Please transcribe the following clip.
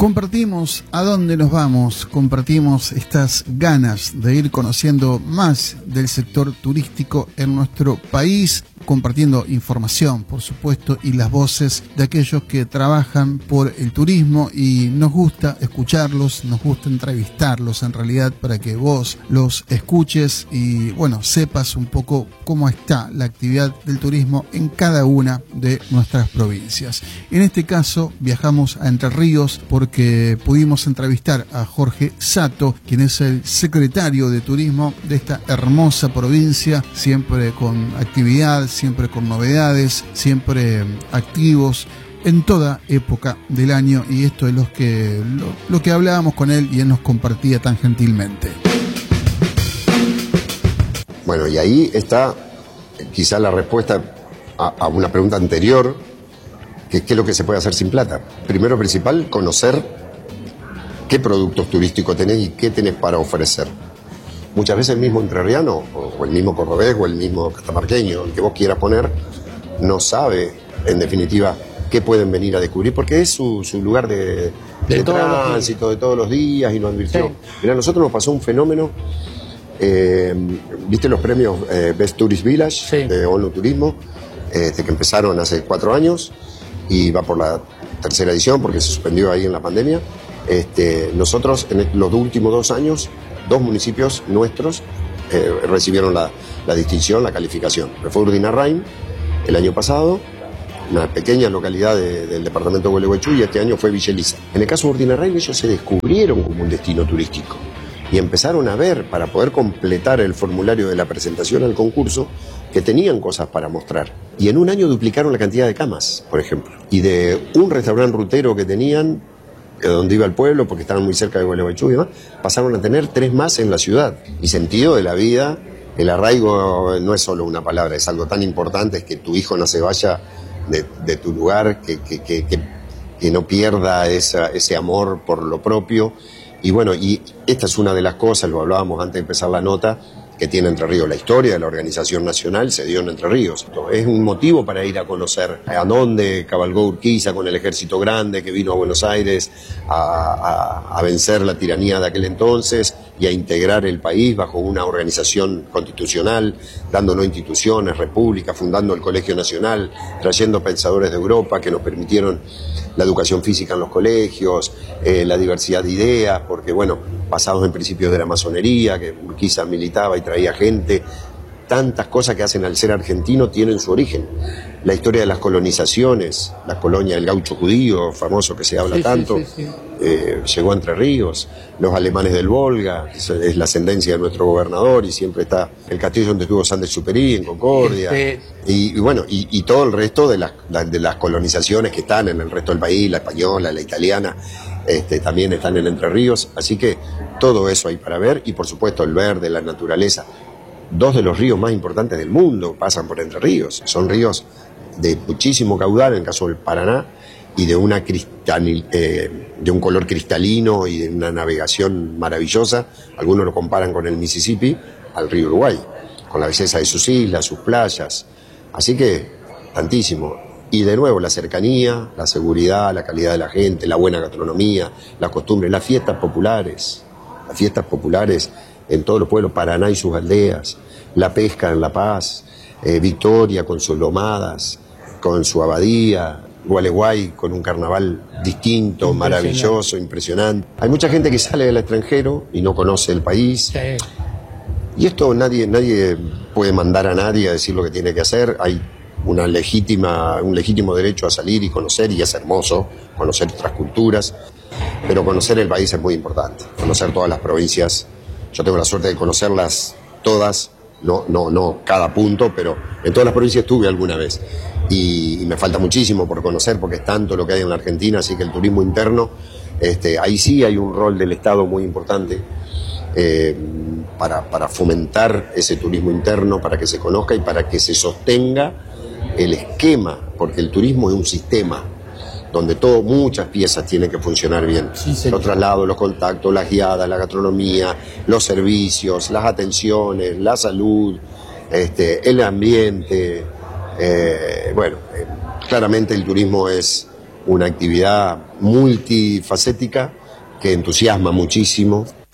Compartimos a dónde nos vamos, compartimos estas ganas de ir conociendo más del sector turístico en nuestro país, compartiendo información, por supuesto, y las voces de aquellos que trabajan por el turismo, y nos gusta escucharlos, nos gusta entrevistarlos en realidad para que vos los escuches y bueno, sepas un poco cómo está la actividad del turismo en cada una de nuestras provincias. En este caso viajamos a Entre Ríos porque pudimos entrevistar a Jorge Sato, quien es el secretario de turismo de esta hermosa provincia, siempre con actividad, siempre con novedades, siempre activos en toda época del año, y esto es lo que hablábamos con él y él nos compartía tan gentilmente. Bueno, y ahí está quizá la respuesta a una pregunta anterior, que qué es lo que se puede hacer sin plata. Primero principal, conocer qué productos turísticos tenés y qué tenés para ofrecer. Muchas veces el mismo entrerriano, o el mismo cordobés, o el mismo catamarqueño, el que vos quieras poner, no sabe, en definitiva, qué pueden venir a descubrir, porque es su lugar de tránsito de todos los días, y lo advirtió. Sí. Mirá, a nosotros nos pasó un fenómeno, ¿viste los premios Best Tourist Village? Sí. De ONU Turismo, que empezaron hace 4 años, y va por la 3ª edición, porque se suspendió ahí en la pandemia. Nosotros, en los últimos 2 años, 2 municipios nuestros recibieron la distinción, la calificación. Fue Urdinarrain el año pasado, una pequeña localidad del departamento de Gualeguaychú, y este año fue Villa Elisa. En el caso de Urdinarrain, ellos se descubrieron como un destino turístico y empezaron a ver, para poder completar el formulario de la presentación al concurso, que tenían cosas para mostrar. Y en un año duplicaron la cantidad de camas, por ejemplo. Y de un restaurante rutero que tenían, donde iba el pueblo, porque estaban muy cerca de Gualeguaychú y demás, pasaron a tener 3 más en la ciudad. Y sentido de la vida, el arraigo no es solo una palabra, es algo tan importante, es que tu hijo no se vaya de tu lugar, que no pierda ese amor por lo propio. Y bueno, y esta es una de las cosas, lo hablábamos antes de empezar la nota, que tiene Entre Ríos. La historia de la organización nacional se dio en Entre Ríos. Es un motivo para ir a conocer a dónde cabalgó Urquiza con el ejército grande que vino a Buenos Aires a vencer la tiranía de aquel entonces y a integrar el país bajo una organización constitucional, dándonos instituciones, república, fundando el Colegio Nacional, trayendo pensadores de Europa que nos permitieron la educación física en los colegios, la diversidad de ideas, porque bueno, basados en principios de la masonería, que Urquiza militaba y traía gente. Tantas cosas que hacen al ser argentino tienen su origen. La historia de las colonizaciones, la colonia del gaucho judío, famoso que se habla tanto, llegó a Entre Ríos, los alemanes del Volga, es la ascendencia de nuestro gobernador, y siempre está el castillo donde estuvo Saint-Exupéry, en Concordia, y bueno, y todo el resto de las colonizaciones que están en el resto del país, la española, la italiana, también están en Entre Ríos, así que todo eso hay para ver, y por supuesto el verde, la naturaleza. 2 de los ríos más importantes del mundo pasan por Entre Ríos. Son ríos de muchísimo caudal, en el caso del Paraná, y de un color cristalino y de una navegación maravillosa. Algunos lo comparan con el Mississippi, al río Uruguay, con la belleza de sus islas, sus playas. Así que, tantísimo. Y de nuevo, la cercanía, la seguridad, la calidad de la gente, la buena gastronomía, las costumbres, las fiestas populares en todos los pueblos, Paraná y sus aldeas, la pesca en La Paz, Victoria con sus lomadas, con su abadía, Gualeguay con un carnaval distinto, maravilloso, impresionante. Hay mucha gente que sale del extranjero y no conoce el país. Sí. Y esto nadie puede mandar a nadie a decir lo que tiene que hacer. Hay un legítimo derecho a salir y conocer, y es hermoso conocer otras culturas, pero conocer el país es muy importante, conocer todas las provincias. Yo tengo la suerte de conocerlas todas, no cada punto, pero en todas las provincias estuve alguna vez. Y me falta muchísimo por conocer, porque es tanto lo que hay en la Argentina, así que el turismo interno, ahí sí hay un rol del Estado muy importante para fomentar ese turismo interno, para que se conozca y para que se sostenga el esquema, porque el turismo es un sistema donde muchas piezas tienen que funcionar bien. Sí, los traslados, los contactos, las guiadas, la gastronomía, los servicios, las atenciones, la salud, el ambiente. Claramente el turismo es una actividad multifacética que entusiasma muchísimo.